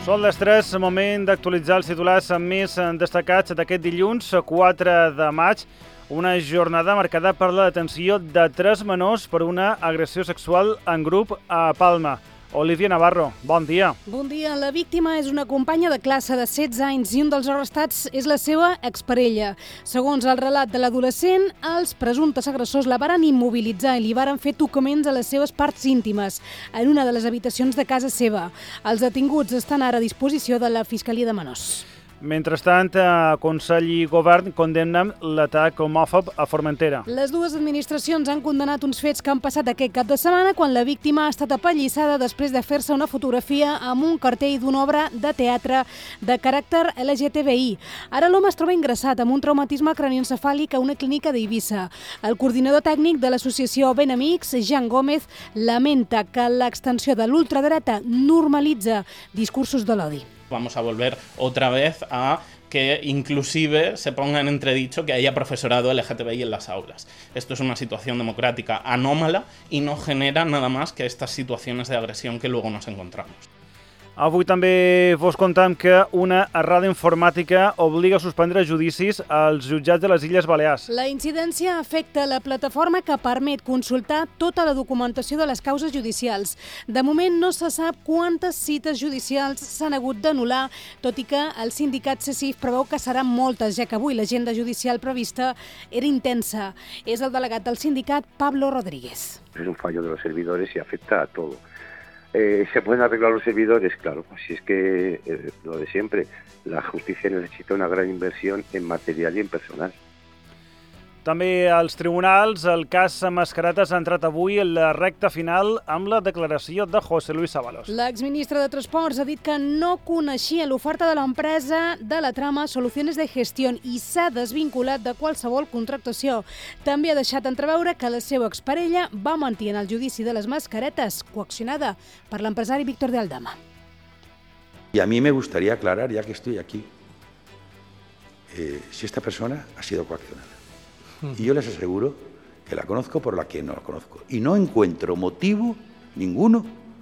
Són les 3, moment d'actualitzar els titulars més destacats d'aquest dilluns, 4 de maig. Una jornada marcada per la detenció de 3 menors per una agressió sexual en grup a Palma. Olivia Navarro, bon dia. Bon dia. La víctima és una companya de classe de 16 anys i un dels arrestats és la seva exparella. Segons el relat de l'adolescent, els presumptes agressors la varen immobilitzar i li varen fer tocaments a les seves parts íntimes en una de les habitacions de casa seva. Els detinguts estan ara a disposició de la Fiscalia de Menors. Mentrestant, Consell i Govern condemnen l'atac homòfob a Formentera. Les dues administracions han condemnat uns fets que han passat aquest cap de setmana quan la víctima ha estat apallissada després de fer-se una fotografia amb un cartell d'una obra de teatre de caràcter LGTBI. Ara l'home es troba ingressat amb un traumatisme cranioencefàlic a una clínica d'Eivissa. El coordinador tècnic de l'associació Ben Amics, Jean Gómez, lamenta que l'extensió de l'ultradreta normalitza discursos de l'odi. Vamos a volver otra vez a que inclusive se ponga en entredicho que haya profesorado LGTBI en las aulas. Esto es una situación democrática anómala y no genera nada más que estas situaciones de agresión que luego nos encontramos. Avui també vos contam que una errada informàtica obliga a suspendre judicis als jutjats de les Illes Balears. La incidència afecta la plataforma que permet consultar tota la documentació de les causes judicials. De moment no se sap quantes cites judicials s'han hagut d'anul·lar, tot i que el sindicat CECIF preveu que seran moltes, ja que avui l'agenda judicial prevista era intensa. És el delegat del sindicat, Pablo Rodríguez. Es un fallo de los servidores y afecta a todo. ¿Se pueden arreglar los servidores? Claro, si es que lo de siempre, la justicia necesita una gran inversión en material y en personal. També als tribunals, el cas Mascaretes ha entrat avui en la recta final amb la declaració de José Luis Ábalos. L'exministre de Transports ha dit que no coneixia l'oferta de l'empresa de la trama Soluciones de Gestión i s'ha desvinculat de qualsevol contractació. També ha deixat entreveure que la seva exparella va mentir en el judici de les mascaretes, coaccionada per l'empresari Víctor de Aldama. Y a mí me gustaría aclarar, ya que estoy aquí, si esta persona ha sido coaccionada. Y yo les aseguro que la conozco por la que no la conozco. Y no encuentro motivo ninguno